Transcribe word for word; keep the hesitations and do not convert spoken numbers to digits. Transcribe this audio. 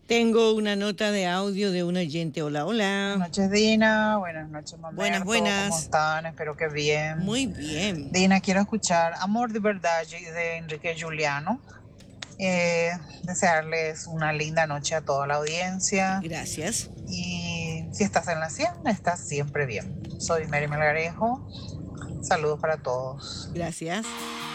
Tengo una nota de audio de un oyente. Hola, Buenas hola. noches, Dina. Buenas noches, Buenas, Mamerto. ¿Cómo buenas. están? Espero que bien. Muy bien. Dina, quiero escuchar Amor de Verdad de Enrique Juliano. Eh, desearles una linda noche a toda la audiencia. Gracias. Y si estás en la cien, estás siempre bien. Soy Mary Melgarejo. Saludos para todos. Gracias.